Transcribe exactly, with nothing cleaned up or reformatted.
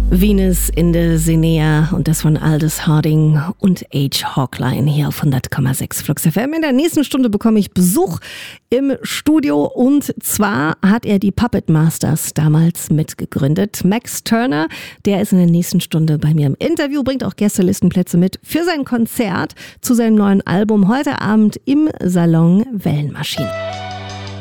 Venus in der Sinea und das von Aldous Harding und H. Hawkline hier auf hundert Komma sechs Flux F M. In der nächsten Stunde bekomme ich Besuch im Studio und zwar hat er die Puppet Masters damals mitgegründet. Max Turner, der ist in der nächsten Stunde bei mir im Interview, bringt auch Gästelistenplätze mit für sein Konzert zu seinem neuen Album heute Abend im Salon Wellenmaschinen.